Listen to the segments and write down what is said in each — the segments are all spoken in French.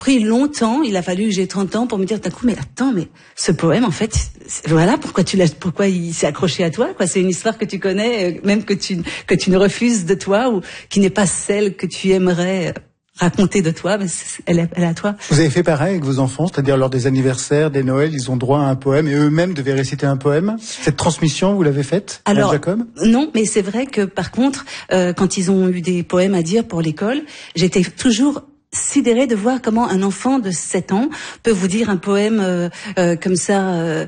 pris longtemps, il a fallu que j'ai 30 ans pour me dire d'un coup, mais attends, mais ce poème, en fait, voilà pourquoi il s'est accroché à toi, quoi. C'est une histoire que tu connais, même que tu ne refuses de toi, ou qui n'est pas celle que tu aimerais raconter de toi, mais elle est à toi. Vous avez fait pareil avec vos enfants, c'est-à-dire lors des anniversaires, des Noëls, ils ont droit à un poème et eux-mêmes devaient réciter un poème. Cette transmission, vous l'avez faite, alors, Jacob? Non, mais c'est vrai que par contre, quand ils ont eu des poèmes à dire pour l'école, j'étais toujours sidérée de voir comment un enfant de 7 ans peut vous dire un poème comme ça,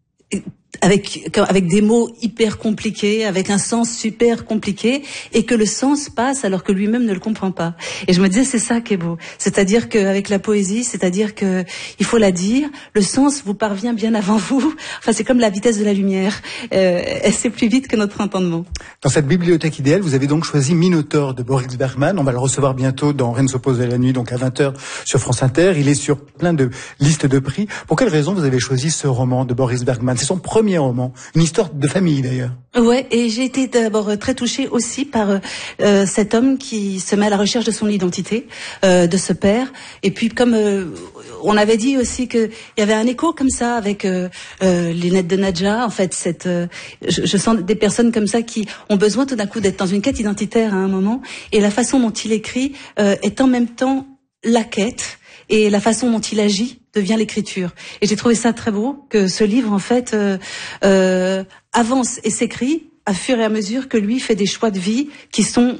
avec des mots hyper compliqués, avec un sens super compliqué, et que le sens passe alors que lui-même ne le comprend pas. Et je me disais, c'est ça qui est beau. C'est-à-dire qu'avec la poésie, c'est-à-dire que il faut la dire, le sens vous parvient bien avant vous. Enfin, c'est comme la vitesse de la lumière. C'est plus vite que notre entendement. Dans cette bibliothèque idéale, vous avez donc choisi Minotaure de Boris Bergman. On va le recevoir bientôt dans Rien ne s'oppose à la nuit, donc à 20h sur France Inter. Il est sur plein de listes de prix. Pour quelle raison vous avez choisi ce roman de Boris Bergman? C'est son premier roman, une histoire de famille d'ailleurs. Ouais, et j'ai été d'abord très touchée aussi par cet homme qui se met à la recherche de son identité, de ce père. Et puis comme on avait dit aussi que il y avait un écho comme ça avec les lettres de Nadja. En fait, je sens des personnes comme ça qui ont besoin tout d'un coup d'être dans une quête identitaire à un moment. Et la façon dont il écrit est en même temps la quête. Et la façon dont il agit devient l'écriture. Et j'ai trouvé ça très beau, que ce livre, en fait, avance et s'écrit à fur et à mesure que lui fait des choix de vie qui sont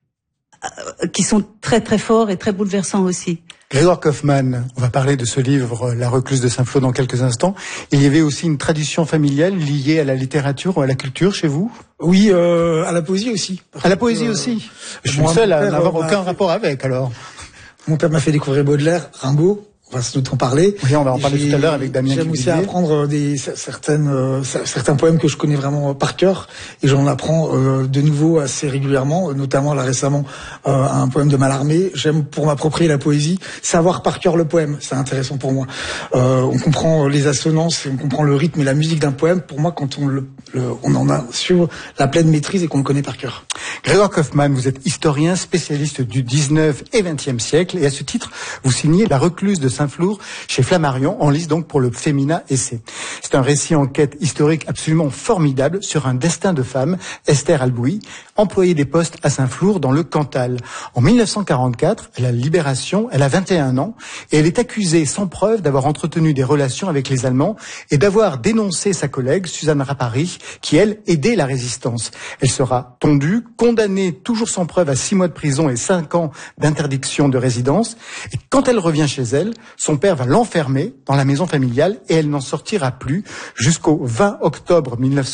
très très forts et très bouleversants aussi. Grégoire Kaufmann, on va parler de ce livre, La recluse de Saint-Flour, dans quelques instants. Il y avait aussi une tradition familiale liée à la littérature ou à la culture chez vous? Oui, à la poésie aussi. À la poésie aussi? Je suis le seul à n'avoir aucun rapport avec, alors. Mon père m'a fait découvrir Baudelaire, Rimbaud. On va sans doute en parler. Oui, on va en parler tout à l'heure avec Damien. J'aime aussi apprendre certains poèmes que je connais vraiment par cœur, et j'en apprends de nouveau assez régulièrement, notamment là récemment un poème de Mallarmé. J'aime, pour m'approprier la poésie, savoir par cœur le poème. C'est intéressant pour moi. On comprend les assonances, on comprend le rythme et la musique d'un poème. Pour moi, quand on en a sur la pleine maîtrise et qu'on le connaît par cœur. Grégoire Kaufmann, vous êtes historien, spécialiste du 19 et 20e siècle, et à ce titre, vous signez La recluse de Saint-Flour chez Flammarion, en lice donc pour le Femina Essai. C'est un récit enquête historique absolument formidable sur un destin de femme, Esther Albouy, employée des postes à Saint-Flour dans le Cantal. En 1944, à la Libération, elle a 21 ans et elle est accusée sans preuve d'avoir entretenu des relations avec les Allemands et d'avoir dénoncé sa collègue Suzanne Rapari, qui elle aidait la résistance. Elle sera tondue, condamnée toujours sans preuve à 6 mois de prison et 5 ans d'interdiction de résidence. Et quand elle revient chez elle, son père va l'enfermer dans la maison familiale et elle n'en sortira plus jusqu'au 20 octobre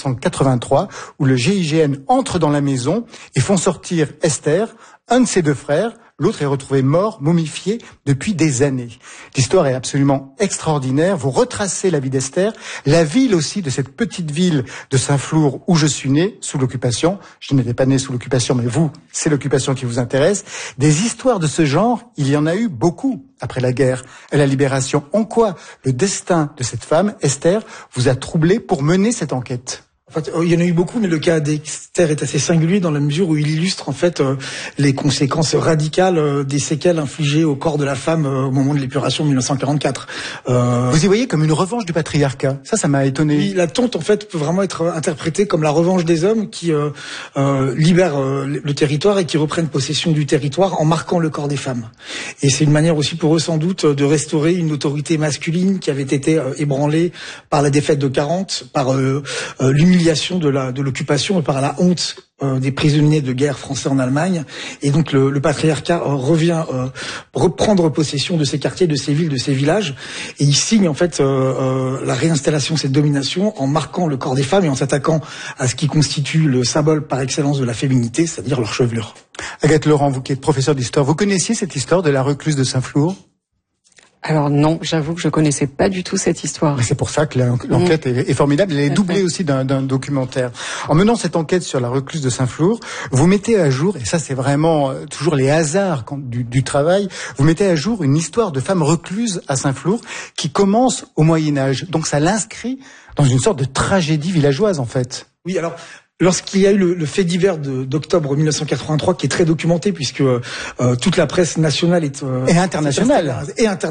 1983 où le GIGN entre dans la maison et font sortir Esther, un de ses 2 frères. L'autre est retrouvé mort, momifié depuis des années. L'histoire est absolument extraordinaire. Vous retracez la vie d'Esther, la ville aussi de cette petite ville de Saint-Flour où je suis né, sous l'occupation. Je n'étais pas né sous l'occupation, mais vous, c'est l'occupation qui vous intéresse. Des histoires de ce genre, il y en a eu beaucoup après la guerre et la libération. En quoi le destin de cette femme, Esther, vous a troublé pour mener cette enquête ? En fait, il y en a eu beaucoup, mais le cas d'Esther est assez singulier dans la mesure où il illustre en fait les conséquences radicales des séquelles infligées au corps de la femme au moment de l'épuration de 1944. Vous y voyez comme une revanche du patriarcat. Ça m'a étonné. Oui, la tonte en fait peut vraiment être interprétée comme la revanche des hommes qui libèrent le territoire et qui reprennent possession du territoire en marquant le corps des femmes. Et c'est une manière aussi pour eux sans doute de restaurer une autorité masculine qui avait été ébranlée par la défaite de 40, par l'humiliation de l'occupation et par la honte des prisonniers de guerre français en Allemagne. Et donc le patriarcat revient reprendre possession de ces quartiers, de ces villes, de ces villages, et il signe en fait la réinstallation de cette domination en marquant le corps des femmes et en s'attaquant à ce qui constitue le symbole par excellence de la féminité, c'est-à-dire leur chevelure. Agathe Laurent, vous qui êtes professeure d'histoire, vous connaissiez cette histoire de la recluse de Saint-Flour ? Alors non, j'avoue que je connaissais pas du tout cette histoire. C'est pour ça que l'enquête est formidable. Elle est doublée aussi d'un documentaire. En menant cette enquête sur la recluse de Saint-Flour, vous mettez à jour, et ça c'est vraiment toujours les hasards du travail, vous mettez à jour une histoire de femme recluse à Saint-Flour qui commence au Moyen-Âge. Donc ça l'inscrit dans une sorte de tragédie villageoise en fait. Oui, alors lorsqu'il y a eu le fait divers d'octobre 1983 qui est très documenté puisque toute la presse nationale et internationale